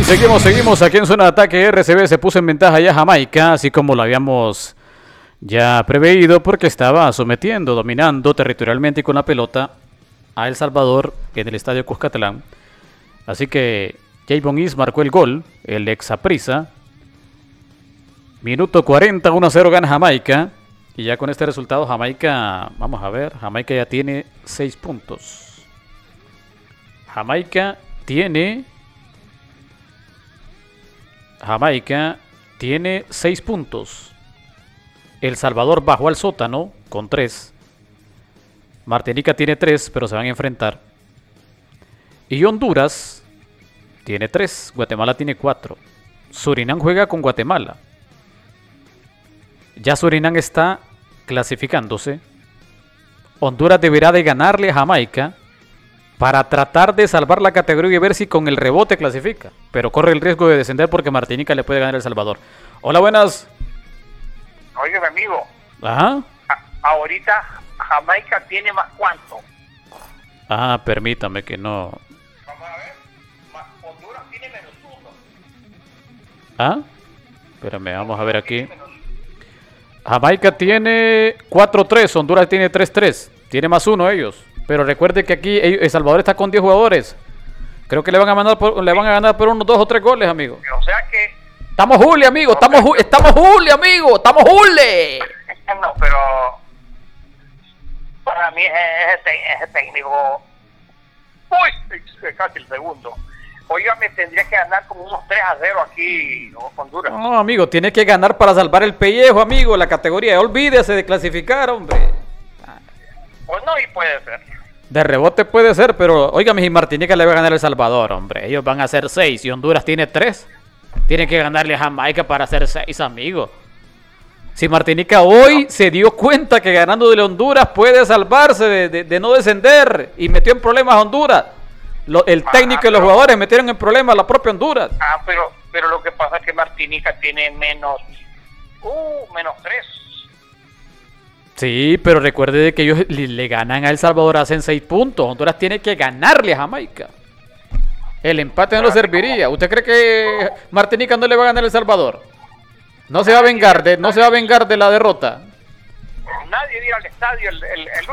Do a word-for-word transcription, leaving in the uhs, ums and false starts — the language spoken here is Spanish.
seguimos, seguimos aquí en zona de ataque. R C B se puso en ventaja ya Jamaica, así como lo habíamos ya preveído, porque estaba sometiendo, dominando territorialmente y con la pelota a El Salvador en el estadio Cuscatlán. Así que Javon Is marcó el gol, el ex Saprissa. Minuto cuarenta, uno a cero gana Jamaica. Y ya con este resultado Jamaica, vamos a ver, Jamaica ya tiene seis puntos. Jamaica tiene... Jamaica tiene seis puntos. El Salvador bajó al sótano con tres. Martinica tiene tres, pero se van a enfrentar. Y Honduras tiene tres. Guatemala tiene cuatro. Surinam juega con Guatemala. Ya Surinam está clasificándose. Honduras deberá de ganarle a Jamaica para tratar de salvar la categoría y ver si con el rebote clasifica. Pero corre el riesgo de descender porque Martinica le puede ganar a El Salvador. Hola, buenas. Oye, mi amigo. Ajá. A- ahorita Jamaica tiene más cuánto. Ah, permítame que no. Vamos a ver. Ma- Honduras tiene menos uno. Ah, espérame, vamos a ver aquí. Jamaica tiene cuatro tres, Honduras tiene tres tres. Tiene más uno ellos. Pero recuerde que aquí El Salvador está con diez jugadores. Creo que le van a ganar por, le van a ganar por unos dos o tres goles, amigo. O sea que... Estamos Juli, amigo. Estamos, ju- estamos Juli, amigo. Estamos Juli. No, pero... Para mí ese, te- ese técnico... Uy, casi el segundo. Oiga, me tendría que ganar como unos tres a cero aquí Honduras. No, amigo, tiene que ganar para salvar el pellejo, amigo. La categoría. Olvídese de clasificar, hombre. Pues no, y puede ser. De rebote puede ser, pero oígame, si Martinica le va a ganar a El Salvador, hombre. Ellos van a hacer seis y Honduras tiene tres. Tiene que ganarle a Jamaica para hacer seis, amigo. Si Martinica hoy se dio cuenta que ganando de Honduras puede salvarse de, de, de no descender y metió en problemas a Honduras. Lo, el técnico y los jugadores metieron en problemas a la propia Honduras. Ah, pero, pero lo que pasa es que Martinica tiene menos... Uh, menos tres. Sí, pero recuerde de que ellos le, le ganan a El Salvador, hacen seis puntos. Honduras tiene que ganarle a Jamaica. El empate no lo serviría. ¿Usted cree que Martinica no le va a ganar a El Salvador? No se va a vengar de, no se va a vengar de la derrota. Nadie iba al estadio el, el, el